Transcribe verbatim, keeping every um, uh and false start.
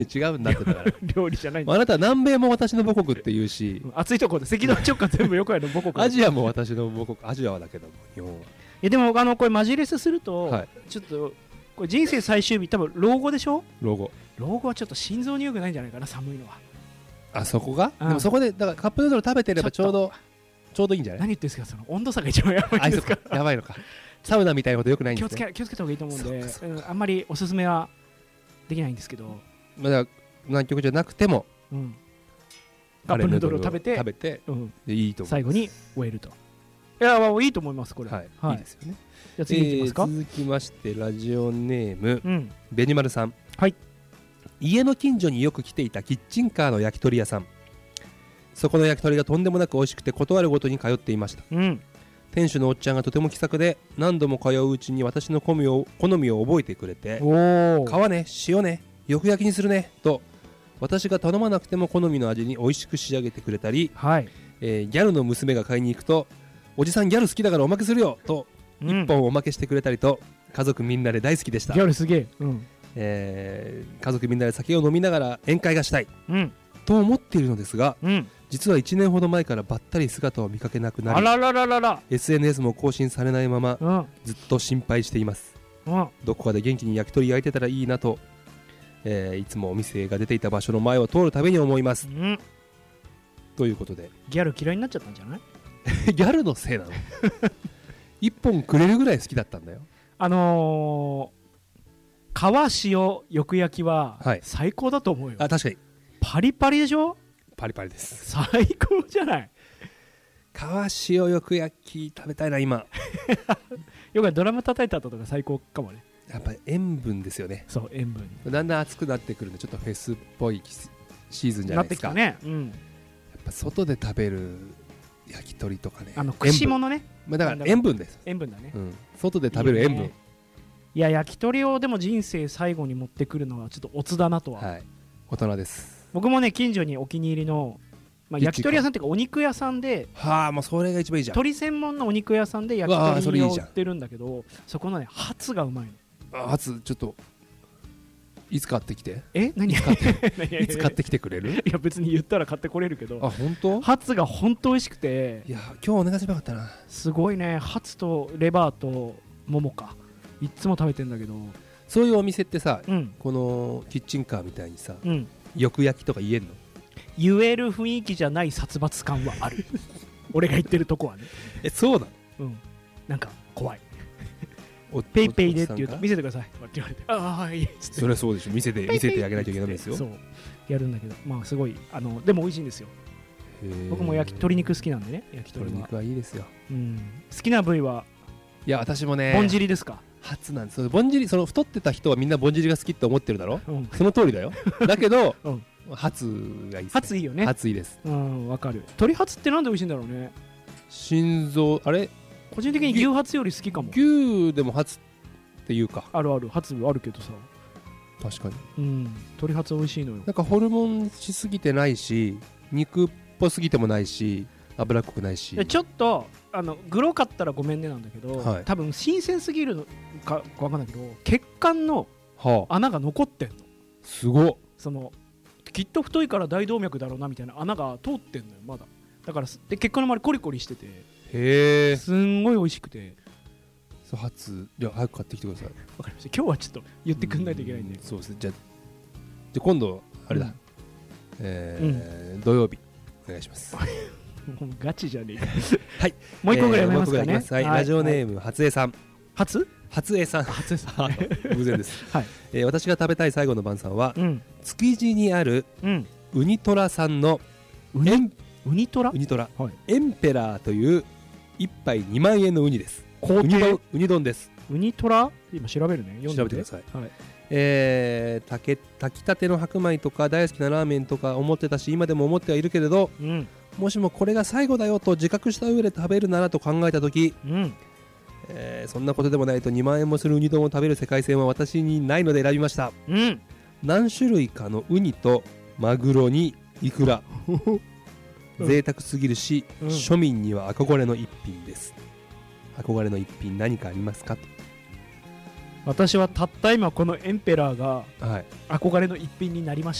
違うんだってだから料理じゃないんだ。 あなたは南米も私の母国って言うし、 暑いところで赤道直下全部横谷の母国。 アジアも私の母国、アジアはだけども日本は。 いやでもあのこれマジレスすると、 はい、 ちょっとこれ人生最終日多分老後でしょ。 老後。 老後はちょっと心臓に良くないんじゃないかな、寒いのは。 あそこが、 うん、 でもそこでだからカップヌードル食べてればちょうどちょうどいいんじゃない。 何言ってるんですか、その温度差が一番やばいんですか。 あやばいのか。サウナみたいなことよくないんですね。 気をつけ気をつけた方がいいと思うんで、うん、あんまりおすすめはできないんですけど、 まだ南極じゃなくても、 うん、カップヌードルを食べて食べて、 うん、 でいいと思う。最後に終えると。いやいいと思いますこれ。 はい、 はい、 いいですよね。 じゃあ次いきますか。 えー、続きましてラジオネーム、 うん、 ベニマルさん。 はい。 家の近所によく来ていたキッチンカーの焼き鳥屋さん。そこの焼き鳥がとんでもなく美味しくて断るごとに通っていました。 うん、 店主のおっちゃんがとても気さくで何度も通ううちに私の好みを好みを覚えてくれて、 お皮ね、塩ね、よく焼きにするねと私が頼まなくても好みの味に美味しく仕上げてくれたり、 はい、 えー、ギャルの娘が買いに行くとおじさんギャル好きだからおまけするよと一本おまけしてくれたりと、家族みんなで大好きでした。 ギャルすげえ、うん、 えー、家族みんなで酒を飲みながら宴会がしたい、 うん、 と思っているのですが、 うん、実はいちねんほど前からばったり姿を見かけなくなり、 あらららららエスエヌエス も更新されないまま、うん、ずっと心配しています、うん、どこかで元気に焼き鳥焼いてたらいいなと、えー、いつもお店が出ていた場所の前を通るたびに思います、うん、ということでギャル嫌いになっちゃったんじゃないギャルのせいなの一本くれるぐらい好きだったんだよ。あのー、皮塩よく焼きは最高だと思うよ、はい、 あ確かにパリパリでしょ。 パリパリです。 最高じゃない。 皮塩よく焼き食べたいな今よくドラム叩いた後とか最高かもね。 やっぱり塩分ですよね。 そう塩分だんだん暑くなってくるんでちょっとフェスっぽいシーズンじゃないですか。 なってきたね、うん、 やっぱ外で食べる焼き鳥とかね、 あの串物ね、 まあ、だから塩分です。 塩分だね、 うん、外で食べる塩分。いい、ね、 いや焼き鳥をでも人生最後に持ってくるのはちょっとオツだなとは、 はい、大人です。 僕もね近所にお気に入りの、まあ、焼き鳥屋さんっていうかお肉屋さんで、 はあもうそれが一番いいじゃん。 鳥専門のお肉屋さんで焼き鳥を売ってるんだけど、そこのねハツがうまいの。 あハツちょっといつ買ってきて。 え何いつ買っていつ買ってきてくれる。 いや別に言ったら買ってこれるけど。 あ本当。 ハツが本当美味しくて、 いや今日お願いすればよかったな。すごいね。ハツとレバーとももかいつも食べてんだけど、 そういうお店ってさ、 うん、 このキッチンカーみたいにさ、 うん、 よく焼きとか言えんの。 言える雰囲気じゃない殺伐感はある俺が言ってるとこはね。 えそうなの。 うんなんか怖いペイペイでって言うと見せてくださいって言われて、ああはいそれはそうでしょ。見せて見せてあげないといけないんですよ。 そうやるんだけど、まあすごいあのでも美味しいんですよ。僕も焼き鶏肉好きなんでね。焼き鳥は鶏肉はいいですよ、 うん、好きな部位は。 いや私もねぼんじりですか。 初なんです。ぼんじり、その太ってた人はみんなぼんじりが好きって思ってるだろ、うん、その通りだよだけど、うん、ハツがいいですね。 ハツいいよね。 ハツいいです。 うんわかる。鶏ハツってなんで美味しいんだろうね。 心臓あれ個人的に牛ハツより好きかも。 牛でもハツっていうかあるあるハツあるけどさ。 確かに、 うん、鶏ハツ美味しいのよ。 なんかホルモンしすぎてないし肉っぽすぎてもないし脂っこくないし、 ちょっとあのグロかったらごめんねなんだけど、はい、多分新鮮すぎるのか分かんないけど血管の穴が残ってんの、はあ、 すごっ。 そのきっと太いから大動脈だろうなみたいな穴が通ってんのよまだ。だからで血管の周りコリコリしてて、 へーすんごい美味しくて。 そうハツいや早く買ってきてください。 わかりました。今日はちょっと言ってくんないといけないんで。 そうですね。じゃあじゃあ今度あれだ、うんえーうん、土曜日お願いしますガチじゃねえかはいもう一個ぐらい読めますかね、 えー、はい、ラジオネーム、はい、初江さん。 初初江さん初江さん偶然です、 はいえー、私が食べたい最後の晩餐は、うん、築地にある、うん、ウニトラさんのウニウニトラウニトラ、 はい、 エンペラーといういっぱいにまんえんのウニです。ウニ丼、ウニ丼です。 ウニトラ今調べるね。 調べてください、はいえー、炊け炊きたての白米とか大好きなラーメンとか思ってたし今でも思ってはいるけれど、うん、もしもこれが最後だよと自覚した上で食べるならと考えた時、うんえー、そんなことでもないとにまんえんもするウニ丼を食べる世界線は私にないので選びました、うん、何種類かのウニとマグロにイクラ贅沢すぎるし、うん、庶民には憧れの一品です。憧れの一品何かありますかと。 私はたった今このエンペラーが憧れの一品になりまし